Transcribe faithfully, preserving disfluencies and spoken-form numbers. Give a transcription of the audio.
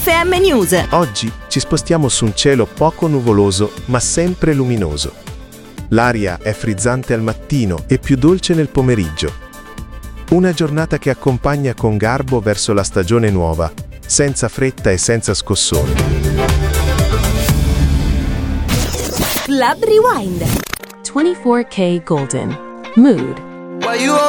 F M News. Oggi ci spostiamo su un cielo poco nuvoloso, ma sempre luminoso. L'aria è frizzante al mattino e più dolce nel pomeriggio. Una giornata che accompagna con garbo verso la stagione nuova, senza fretta e senza scossoni. Club Rewind. twenty-four K Golden. Mood.